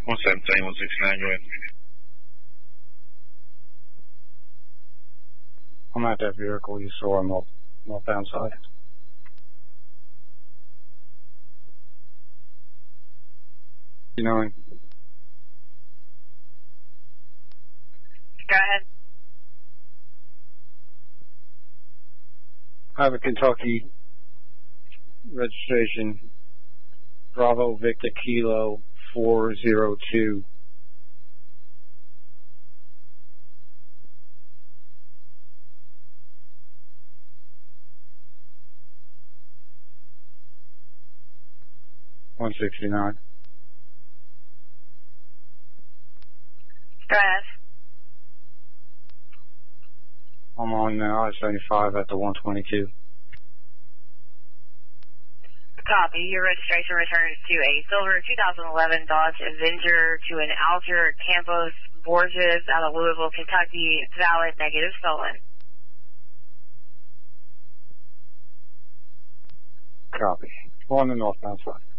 117, 169, go ahead. I'm at that vehicle you saw on the northbound side. You know, Go ahead. I have a Kentucky registration, Bravo Victor Kilo 402. $169. Go ahead. I'm on I-75 at the 122. Copy. Your registration returns to a silver 2011 Dodge Avenger to an Alger Campos Borges out of Louisville, Kentucky. Valid, negative, stolen. Copy. On the northbound side.